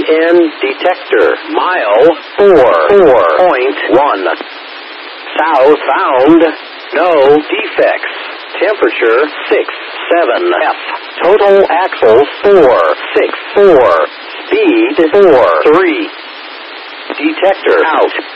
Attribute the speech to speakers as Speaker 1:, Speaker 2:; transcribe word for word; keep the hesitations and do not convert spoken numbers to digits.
Speaker 1: N detector. Mile four four point one. South found. No defects. Temperature six seven F. Total axles four six four. Speed four three. Detector out.